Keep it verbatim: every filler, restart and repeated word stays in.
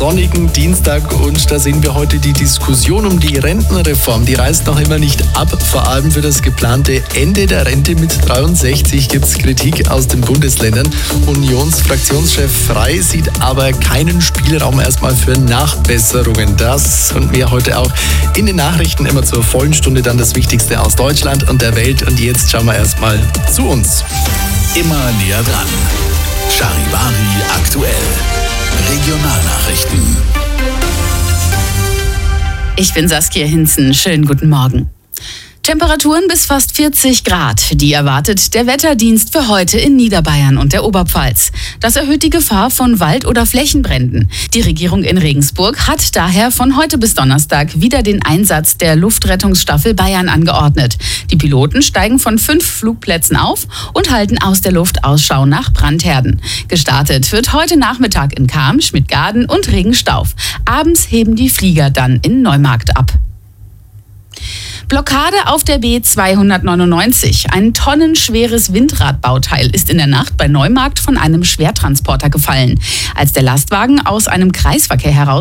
sonnigen Dienstag und da sehen wir heute die Diskussion um die Rentenreform. Die reißt noch immer nicht ab. Vor allem für das geplante Ende der Rente mit dreiundsechzig gibt es Kritik aus den Bundesländern. Unionsfraktionschef Frey sieht aber keinen Spielraum erstmal für Nachbesserungen. Das und mehr heute auch in den Nachrichten, immer zur vollen Stunde dann das Wichtigste aus Deutschland und der Welt. Und jetzt schauen wir erstmal zu uns. Immer näher dran. Charivari aktuell. Regionalnachrichten. Ich bin Saskia Hinzen. Schönen guten Morgen. Temperaturen bis fast vierzig Grad. Die erwartet der Wetterdienst für heute in Niederbayern und der Oberpfalz. Das erhöht die Gefahr von Wald- oder Flächenbränden. Die Regierung in Regensburg hat daher von heute bis Donnerstag wieder den Einsatz der Luftrettungsstaffel Bayern angeordnet. Die Piloten steigen von fünf Flugplätzen auf und halten aus der Luft Ausschau nach Brandherden. Gestartet wird heute Nachmittag in Cham, Schmidtgarden und Regenstauf. Abends heben die Flieger dann in Neumarkt ab. Blockade auf der B zweihundertneunundneunzig. Ein tonnenschweres Windradbauteil ist in der Nacht bei Neumarkt von einem Schwertransporter gefallen. Als der Lastwagen aus einem Kreisverkehr heraus